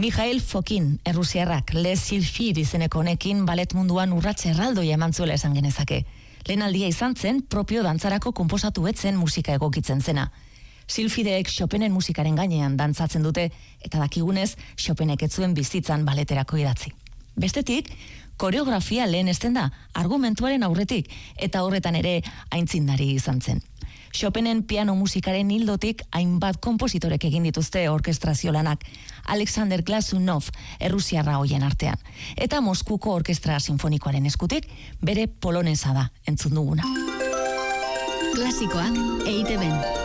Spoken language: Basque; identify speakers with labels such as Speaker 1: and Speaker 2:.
Speaker 1: Mijail Fokin, errusiarrak, Les Sylphides izeneko honekin balet munduan urrats erraldoia eman zuela esan genezake. Lehen aldia izan zen, propio dantzarako konposatu etzen musika egokitzen zena. Sylphideek Chopinen musikaren gainean dantzatzen dute, eta dakigunez, Chopinek ez zuen bizitzan baleterako idatzi. Bestetik, koreografia lehen esten da, argumentuaren aurretik, eta horretan ere aintzindari izan zen. Chopinen piano musikaren hildotik hainbat konpositorek egin dituzte orkestrazio lanak, Alexander Glazunov, errusiarra hoien artean, eta Moskuko Orkestra Sinfonikoaren eskutik bere polonesa da entzun duguna.
Speaker 2: Klasikoak EITB-n.